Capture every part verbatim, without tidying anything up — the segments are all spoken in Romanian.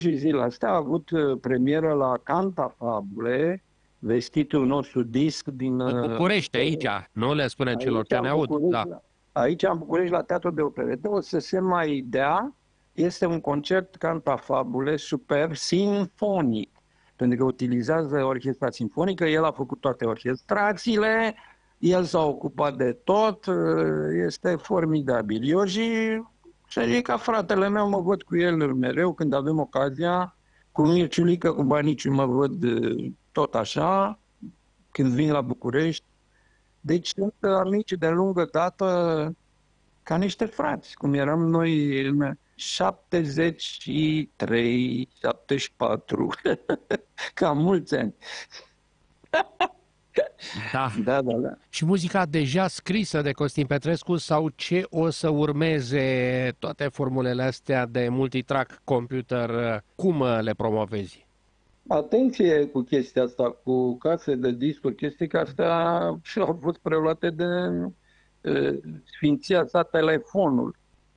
Și zilele astea a avut premieră la Cantafabule, vestitul nostru disc din... În București, aici, nu le spunem celor ce ne aud. Da. Aici, în București, la Teatru de Operetă, o să se mai dea, este un concert Cantafabule super sinfonic, pentru că utilizează orchestra sinfonică, el a făcut toate orchestrațiile, el s-a ocupat de tot, este formidabil. Eu și, să zic, ca fratele meu, mă văd cu el mereu când avem ocazia, cu Mirciulică, cu Baniciu mă văd tot așa, când vin la București. Deci sunt amici de lungă dată, ca niște frați, cum eram noi în șaptezeci și trei, șaptezeci și patru, cam mulți ani. Da. Da, da, da. Și muzica deja scrisă de Costin Petrescu sau ce o să urmeze toate formulele astea de multitrack computer, cum le promovezi? Atenție cu chestia asta, cu case de discuri, chestii că astea și au fost preluate de uh, sfinția sa telefonul.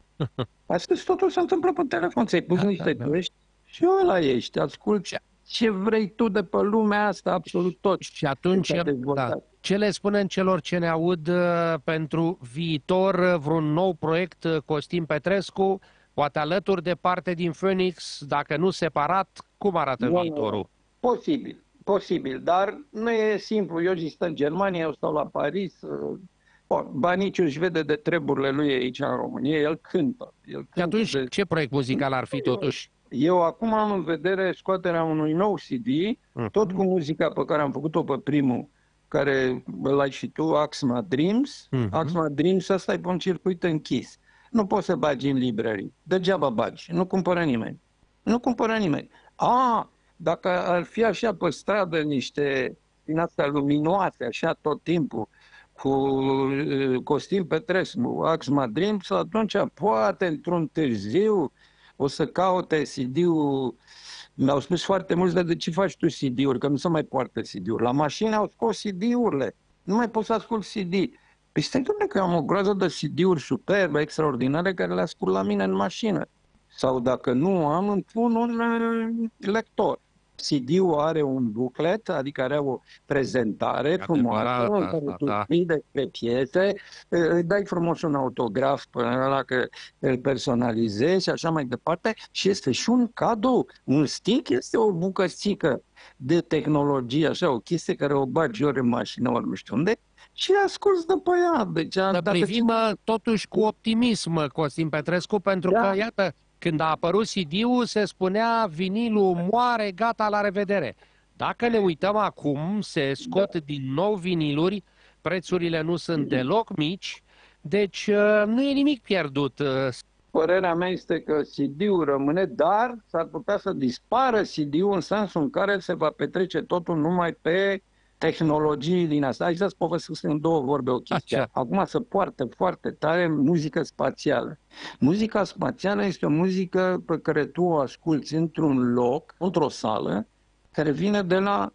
Astăzi totul se întâmplă pe telefon, ți-ai pus da, niște da, da. și ăla ești, asculti ce vrei tu de pe lumea asta, absolut tot. Și atunci, da, ce le spunem celor ce ne aud pentru viitor, vreun nou proiect Costin Petrescu, poate alături de parte din Phoenix, dacă nu separat, cum arată no, viitorul? Posibil, posibil, dar nu e simplu. Eu zic în Germania, eu stau la Paris. Bun, Baniciu își vede de treburile lui aici în România, el cântă. El cântă și atunci de... ce proiect muzical ar fi totuși? Eu acum am în vedere scoaterea unui nou C D, uh-huh. tot cu muzica pe care am făcut-o pe primul, care îl ai și tu, Axma Dreams. Uh-huh. Axma Dreams, ăsta e pe un circuit închis. Nu poți să bagi în librării. Degeaba bagi. Nu cumpără nimeni. Nu cumpără nimeni. A, dacă ar fi așa pe stradă niște din astea luminoase, așa tot timpul, cu uh, Costin Petrescu, Axma Dreams, atunci poate într-un târziu o să caute C D-ul. Mi-au spus foarte mulți, dar de ce faci tu C D-uri? Că nu se mai poartă C D-uri. La mașină au scos C D-urile. Nu mai poți să ascult C D. Păi stai, dom'le, că am o groază de C D-uri superbe, extraordinare, care le ascult la mine în mașină. Sau dacă nu am, îmi pun un lector. C D-ul are un booklet, adică are o prezentare frumoasă, în care tu scrii despre piese, îi dai frumos un autograf până la că îl personalizezi și așa mai departe, și este și un cadou. Un stick este o bucățică de tehnologie, așa, o chestie care o bagi ori în mașină, ori nu știu unde, și asculți de pe ea. Deci, Dar privim totuși cu optimism, Costin Petrescu, pentru da. că, iată, când a apărut C D-ul, se spunea vinilul moare, gata, la revedere. Dacă ne uităm acum, se scot da. din nou viniluri, prețurile nu sunt deloc mici, deci nu e nimic pierdut. Părerea mea este că C D-ul rămâne, dar s-ar putea să dispară C D-ul în sensul în care se va petrece totul numai pe tehnologii din asta. Aici să-ți povestesc în două vorbe o chestie. Așa. Acum se poartă foarte tare muzică spațială. Muzica spațială este o muzică pe care tu o asculți într-un loc, într-o sală, care vine de la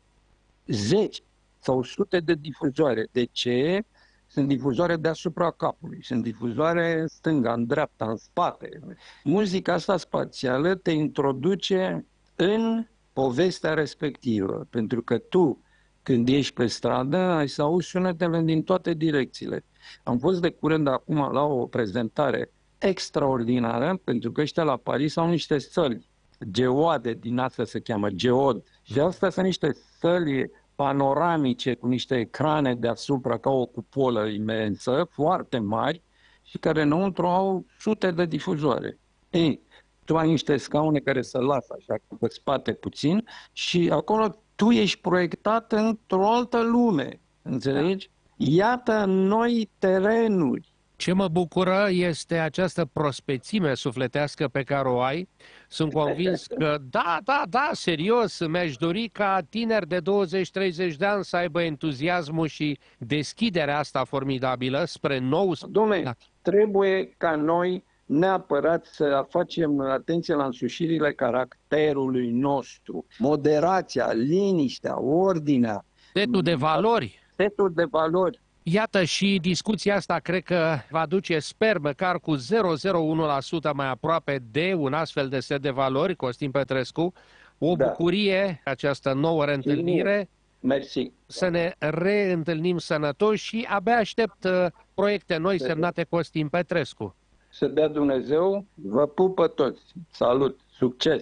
zeci sau sute de difuzoare. De ce? Sunt difuzoare deasupra capului, sunt difuzoare în stânga, în dreapta, în spate. Muzica asta spațială te introduce în povestea respectivă, pentru că tu, când ești pe stradă, ai să auzi sunetele din toate direcțiile. Am fost de curând acum la o prezentare extraordinară, pentru că ăștia la Paris au niște săli, geoade, din asta se cheamă, geod. Și astea sunt niște săli panoramice cu niște ecrane deasupra, ca o cupolă imensă, foarte mari, și care înăuntru au sute de difuzoare. Ei, tu ai niște scaune care se lasă așa pe spate puțin și acolo tu ești proiectat într-o altă lume, înțelegi? Iată noi terenuri. Ce mă bucură este această prospețime sufletească pe care o ai. Sunt convins că, da, da, da, serios, mi-aș dori ca tineri de douăzeci treizeci de ani să aibă entuziasmul și deschiderea asta formidabilă spre nou... Dom'le, da. Trebuie ca noi neapărat să facem atenție la însușirile caracterului nostru. Moderația, liniștea, ordinea. Setul de valori. Setul de valori. Iată, și discuția asta cred că va duce, sper, măcar cu zero virgulă zero unu la sută mai aproape de un astfel de set de valori, Costin Petrescu. O Da. bucurie, această nouă reîntâlnire. Mersi. Să ne reîntâlnim sănătoși și abia aștept uh, proiecte noi semnate Costin Petrescu. Să dea Dumnezeu, vă pupă toți. Salut, succes!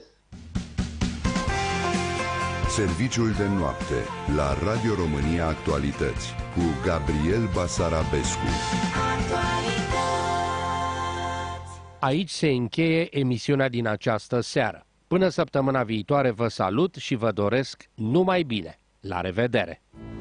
Serviciul de noapte la Radio România Actualități cu Gabriel Basarabescu. Aici se încheie emisiunea din această seară. Până săptămâna viitoare vă salut și vă doresc numai bine. La revedere!